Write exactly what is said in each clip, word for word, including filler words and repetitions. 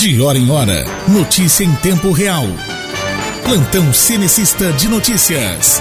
De hora em hora, notícia em tempo real. Plantão Cenecista de Notícias.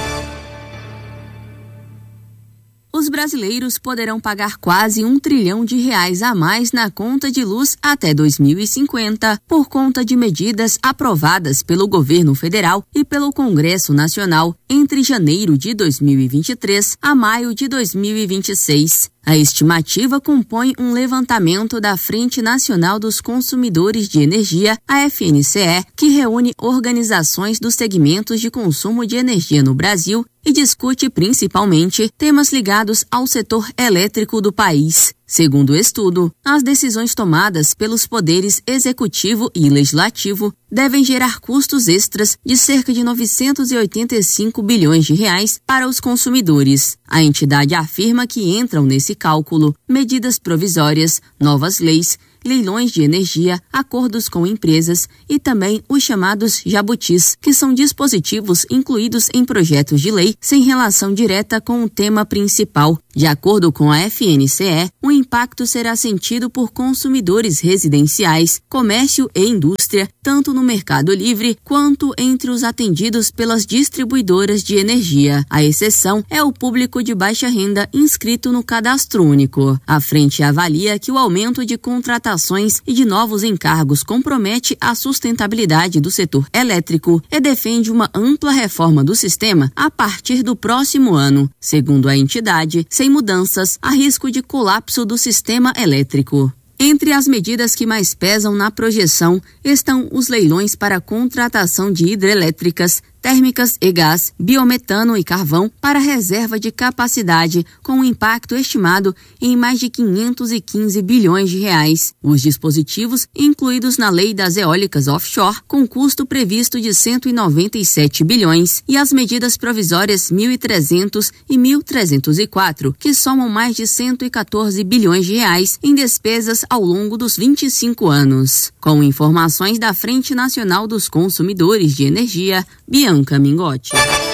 Os brasileiros poderão pagar quase um trilhão de reais a mais na conta de luz até dois mil e cinquenta por conta de medidas aprovadas pelo governo federal e pelo Congresso Nacional entre janeiro de dois mil e vinte e três a maio de dois mil e vinte e seis. A estimativa compõe um levantamento da Frente Nacional dos Consumidores de Energia, a F N C E, que reúne organizações dos segmentos de consumo de energia no Brasil e discute principalmente temas ligados ao setor elétrico do país. Segundo o estudo, as decisões tomadas pelos poderes executivo e legislativo devem gerar custos extras de cerca de novecentos e oitenta e cinco bilhões de reais para os consumidores. A entidade afirma que entram nesse cálculo medidas provisórias, novas leis, leilões de energia, acordos com empresas e também os chamados jabutis, que são dispositivos incluídos em projetos de lei sem relação direta com o tema principal. De acordo com a F N C E, o impacto será sentido por consumidores residenciais, comércio e indústria, tanto no mercado livre quanto entre os atendidos pelas distribuidoras de energia. A exceção é o público de baixa renda inscrito no cadastro único. A frente avalia que o aumento de contratações e de novos encargos compromete a sustentabilidade do setor elétrico e defende uma ampla reforma do sistema a partir do próximo ano. Segundo a entidade, sem mudanças, há risco de colapso do sistema elétrico. Entre as medidas que mais pesam na projeção estão os leilões para contratação de hidrelétricas, térmicas e gás, biometano e carvão para reserva de capacidade, com um impacto estimado em mais de quinhentos e quinze bilhões de reais. Os dispositivos incluídos na lei das eólicas offshore, com custo previsto de cento e noventa e sete bilhões, e as medidas provisórias mil e trezentos e mil trezentos e quatro, que somam mais de cento e quatorze bilhões de reais em despesas ao longo dos vinte e cinco anos. Com informações da Frente Nacional dos Consumidores de Energia, Bianca Mingotti.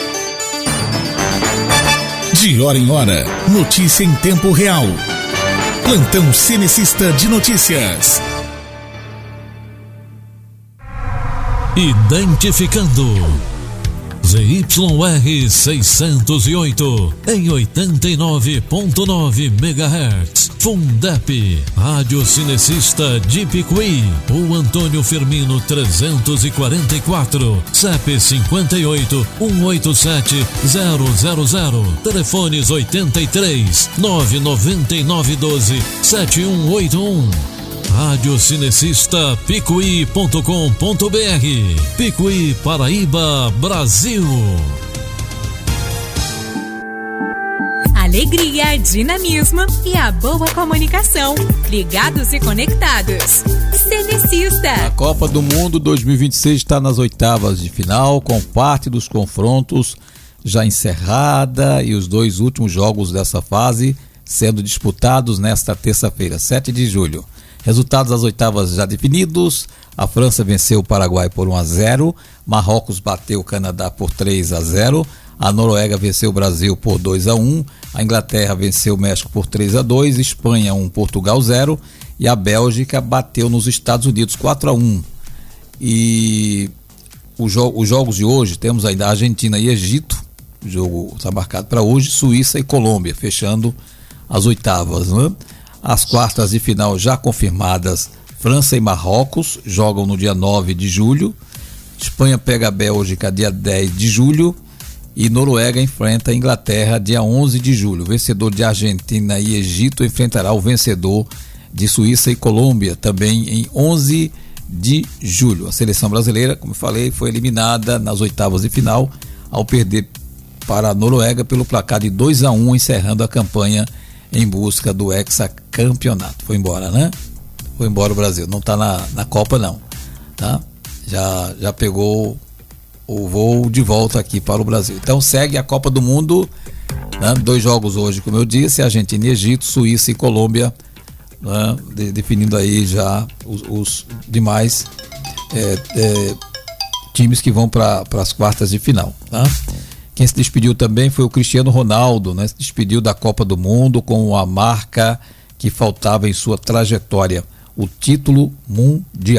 De hora em hora, notícia em tempo real. Plantão Cenecista de Notícias. Identificando Z Y R seiscentos e oito em oitenta e nove ponto nove megahertz. Fundep, Rádio Cinecista de Picuí. O Antônio Firmino trezentos e quarenta e quatro, C E P cinquenta e oito, cento e oitenta e sete, zero zero zero. Telefones oitenta e três, nove nove nove um dois, sete um oito um. Rádio Cinecista Picuí ponto com ponto br. Picuí, Paraíba, Brasil. Alegria, dinamismo e a boa comunicação. Ligados e conectados. Cenecista. A Copa do Mundo dois mil e vinte e seis está nas oitavas de final, com parte dos confrontos já encerrada e os dois últimos jogos dessa fase sendo disputados nesta terça-feira, sete de julho. Resultados das oitavas já definidos: a França venceu o Paraguai por um a zero, Marrocos bateu o Canadá por três a zero, a Noruega venceu o Brasil por dois a um, a Inglaterra venceu o México por três a dois, Espanha um, Portugal zero e a Bélgica bateu nos Estados Unidos quatro a um. E os, jo- os jogos de hoje temos ainda Argentina e Egito, o jogo está marcado para hoje, Suíça e Colômbia, fechando as oitavas, né? As quartas de final já confirmadas: França e Marrocos jogam no dia nove de julho, Espanha pega a Bélgica dia dez de julho e Noruega enfrenta a Inglaterra dia onze de julho. O vencedor de Argentina e Egito enfrentará o vencedor de Suíça e Colômbia também em onze de julho. A seleção brasileira, como eu falei, foi eliminada nas oitavas de final ao perder para a Noruega pelo placar de dois a um, encerrando a campanha em busca do hexacampeonato. Foi embora, né? Foi embora o Brasil. Não está na, na Copa, não. Tá? Já, já pegou o voo de volta aqui para o Brasil. Então segue a Copa do Mundo, né? Dois jogos hoje, como eu disse: Argentina e Egito, Suíça e Colômbia, né? De, definindo aí já os, os demais é, é, times que vão para as quartas de final, tá? Quem se despediu também foi o Cristiano Ronaldo, né? Se despediu da Copa do Mundo com a marca que faltava em sua trajetória: o título mundial.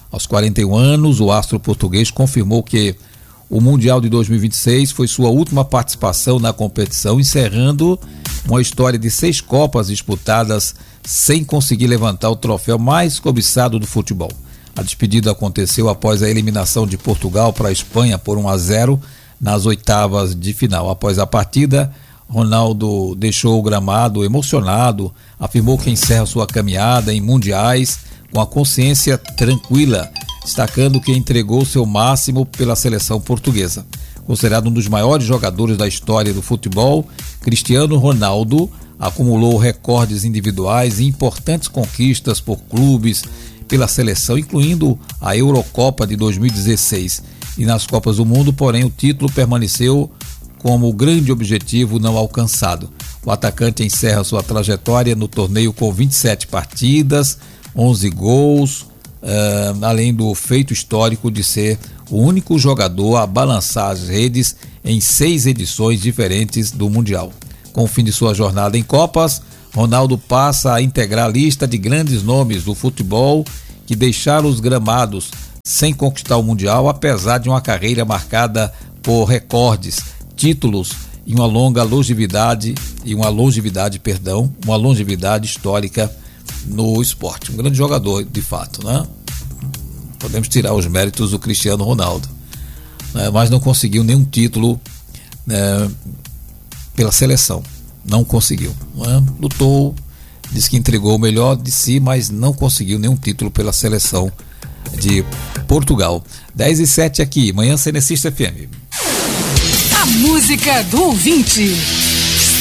Aos quarenta e um anos, o astro português confirmou que o Mundial de dois mil e vinte e seis foi sua última participação na competição, encerrando uma história de seis Copas disputadas sem conseguir levantar o troféu mais cobiçado do futebol. A despedida aconteceu após a eliminação de Portugal para a Espanha por um a zero nas oitavas de final. Após a partida, Ronaldo deixou o gramado emocionado, afirmou que encerra sua caminhada em mundiais com a consciência tranquila, destacando que entregou seu máximo pela seleção portuguesa. Considerado um dos maiores jogadores da história do futebol, Cristiano Ronaldo acumulou recordes individuais e importantes conquistas por clubes, pela seleção, incluindo a Eurocopa de dois mil e dezesseis. E nas Copas do Mundo, porém, o título permaneceu como o grande objetivo não alcançado. O atacante encerra sua trajetória no torneio com vinte e sete partidas, onze gols, uh, além do feito histórico de ser o único jogador a balançar as redes em seis edições diferentes do Mundial. Com o fim de sua jornada em Copas, Ronaldo passa a integrar a lista de grandes nomes do futebol que deixaram os gramados sem conquistar o Mundial, apesar de uma carreira marcada por recordes, títulos e uma longa longevidade e uma longevidade, perdão, uma longevidade histórica no esporte. Um grande jogador, de fato, né? Podemos tirar os méritos do Cristiano Ronaldo, né? Mas não conseguiu nenhum título, né, pela seleção. Não conseguiu, né? Lutou, disse que entregou o melhor de si, mas não conseguiu nenhum título pela seleção de Portugal. dez e sete aqui, Manhã Cenecista F M. A música do ouvinte.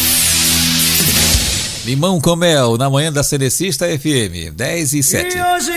Limão com mel, na Manhã da Cenecista F M, dez e sete.